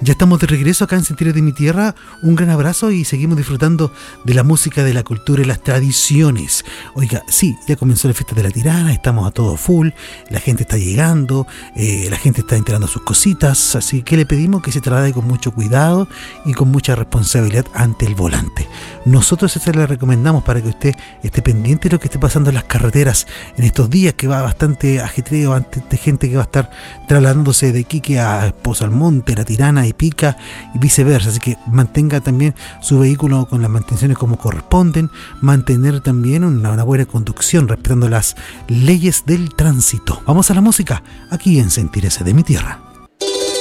Ya estamos de regreso acá en Sentires de mi Tierra. Un gran abrazo y seguimos disfrutando de la música, de la cultura y las tradiciones. Oiga, sí, ya comenzó la fiesta de la Tirana, estamos a todo full, la gente está llegando, la gente está enterando sus cositas, así que le pedimos que se traslade con mucho cuidado y con mucha responsabilidad ante el volante. Nosotros se le recomendamos para que usted esté pendiente de lo que esté pasando en las carreteras en estos días, que va bastante ajetreo, de gente que va a estar trasladándose de Iquique a Pozo Almonte, La Tirana y Pica y viceversa, así que mantenga también su vehículo con las mantenciones como corresponden, mantener también una buena conducción respetando las leyes del tránsito. Vamos a la música aquí en Sentirse de mi Tierra.